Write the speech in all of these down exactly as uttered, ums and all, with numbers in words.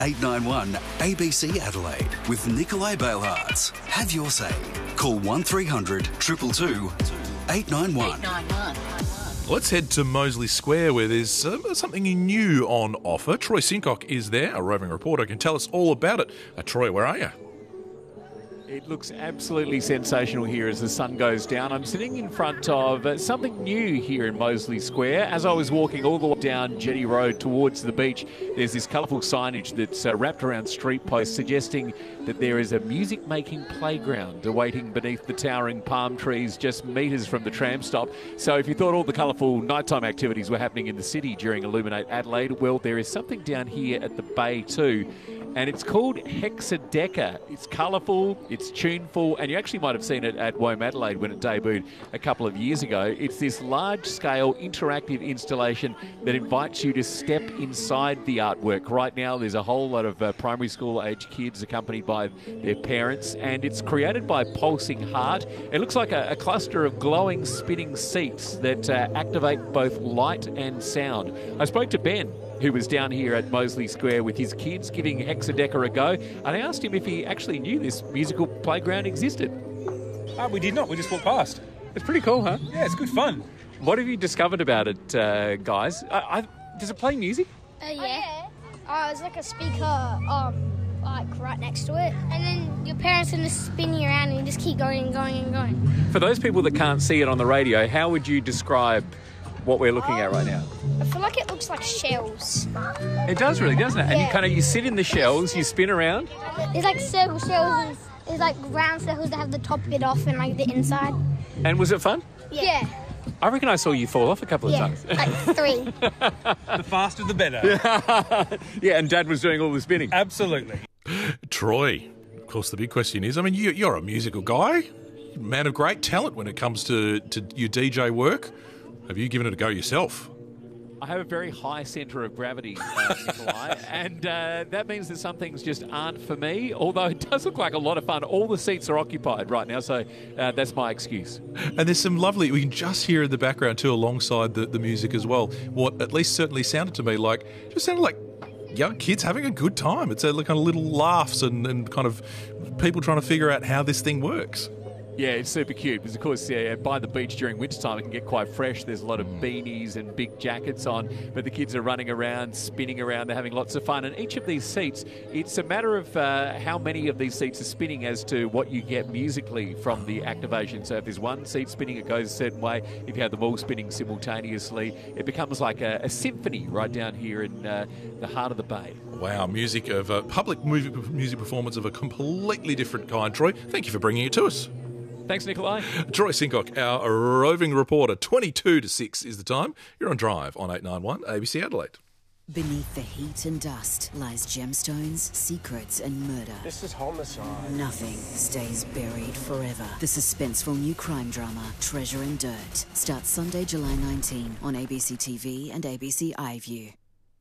eight nine one A B C Adelaide with Nikolai Bailharts. Have your say. Call one three hundred two two two eight nine one. Let's head to Moseley Square where there's uh, something new on offer. Troy Sincock is there, a roving reporter, can tell us all about it. Uh, Troy, where are you? It looks absolutely sensational here as the sun goes down. I'm sitting in front of uh, something new here in Moseley Square. As I was walking all the way down Jetty Road towards the beach, there's this colourful signage that's uh, wrapped around street posts suggesting that there is a music-making playground awaiting beneath the towering palm trees just metres from the tram stop. So if you thought all the colourful nighttime activities were happening in the city during Illuminate Adelaide, well, there is something down here at the bay too. And it's called Hexadeca. It's colourful, it's tuneful, and you actually might have seen it at WOMADelaide when it debuted a couple of years ago. It's this large-scale interactive installation that invites you to step inside the artwork. Right now, there's a whole lot of uh, primary school-age kids accompanied by their parents, and it's created by Pulsing Heart. It looks like a, a cluster of glowing, spinning seats that uh, activate both light and sound. I spoke to Ben, who was down here at Moseley Square with his kids giving Hexadeca a go, and I asked him if he actually knew this musical playground existed. Uh, we did not, we just walked past. It's pretty cool, huh? Yeah, it's good fun. What have you discovered about it, uh, guys? I, I, does it play music? Uh, yeah. Oh, it's like a speaker, um, like right next to it, and then your parents can just spin you around and you just keep going and going and going. For those people that can't see it on the radio, how would you describe what we're looking at right now? I feel like it looks like shells. It does really, doesn't it? And you Yeah. kind of, you sit in the shells, you spin around. There's like circle shells and there's like round circles that have the top bit off and like the inside. And was it fun? Yeah. I reckon I saw you fall off a couple of Yeah. times. Like three. The faster the better. Yeah, and Dad was doing all the spinning. Absolutely. Troy, of course, the big question is, I mean, you, you're a musical guy, man of great talent when it comes to, to your D J work. Have you given it a go yourself? I have a very high centre of gravity, uh, Nikolai, and uh, that means that some things just aren't for me, although it does look like a lot of fun. All the seats are occupied right now, so uh, that's my excuse. And there's some lovely, we can just hear in the background too, alongside the, the music as well, what at least certainly sounded to me like, just sounded like young kids having a good time. It's a kind of little laughs and, and kind of people trying to figure out how this thing works. Yeah, it's super cute because, of course, yeah, by the beach during wintertime it can get quite fresh. There's a lot of beanies and big jackets on, but the kids are running around, spinning around, they're having lots of fun. And each of these seats, it's a matter of uh, how many of these seats are spinning as to what you get musically from the activation. So if there's one seat spinning, it goes a certain way. If you have them all spinning simultaneously, it becomes like a, a symphony right down here in uh, the heart of the bay. Wow, music of a public movie, music performance of a completely different kind. Troy, thank you for bringing it to us. Thanks, Nikolai. Troy Sincock, our roving reporter. twenty-two to six is the time. You're on Drive on eight nine one A B C Adelaide. Beneath the heat and dust lies gemstones, secrets and murder. This is homicide. Nothing stays buried forever. The suspenseful new crime drama, Treasure and Dirt, starts Sunday, July nineteenth on A B C T V and A B C iView.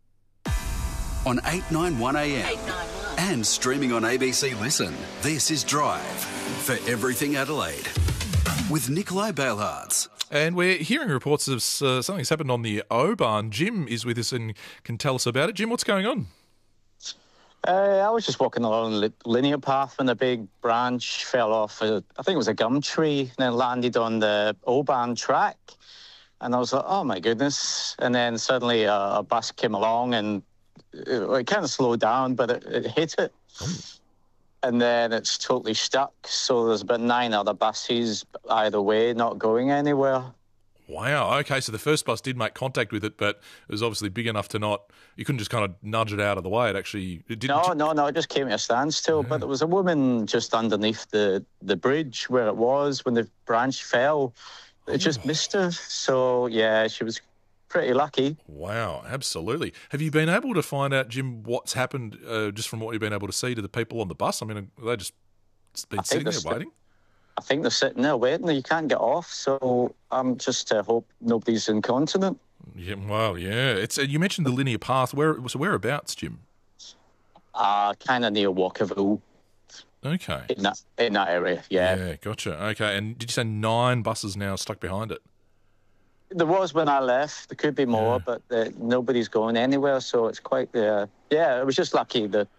On eight nine one A M and streaming on A B C Listen. This is Drive for Everything Adelaide with Nikolai Bailharts. And we're hearing reports of uh, something's happened on the O-Bahn. Jim is with us and can tell us about it. Jim, what's going on? Uh, I was just walking along the linear path when a big branch fell off. A, I think it was a gum tree, and then landed on the O-Bahn track. And I was like, oh my goodness. And then suddenly a, a bus came along and it, it kind of slowed down, but it, it hit it. Oh. And then it's totally stuck. So there's about nine other buses either way, not going anywhere. Wow. Okay, so the first bus did make contact with it, but it was obviously big enough to not, you couldn't just kind of nudge it out of the way. It actually it didn't. No, no, no, it just came to a standstill. Yeah. But there was a woman just underneath the, the bridge where it was when the branch fell. It just missed her. So, yeah, she was pretty lucky. Wow, absolutely. Have you been able to find out, Jim, what's happened uh, just from what you've been able to see to the people on the bus? I mean, are they just been sitting there st- waiting? I think they're sitting there waiting. You can't get off, so I'm just uh, hope nobody's incontinent. Yeah, well, yeah. It's uh, you mentioned the linear path. Where so whereabouts, Jim? Uh, kind of near Walkerville. Okay. In that, in that area, yeah. Yeah, gotcha. Okay, and did you say nine buses now stuck behind it? There was when I left. There could be more, Yeah. but uh, nobody's going anywhere, so it's quite, uh, yeah, it was just lucky that